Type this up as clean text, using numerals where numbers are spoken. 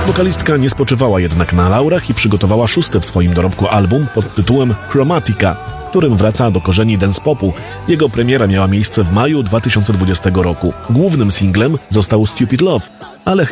Wokalistka nie spoczywała jednak na laurach i przygotowała 6. w swoim dorobku album pod tytułem Chromatica, którym wraca do korzeni dance popu. Jego premiera miała miejsce w maju 2020 roku. Głównym singlem został Stupid Love, ale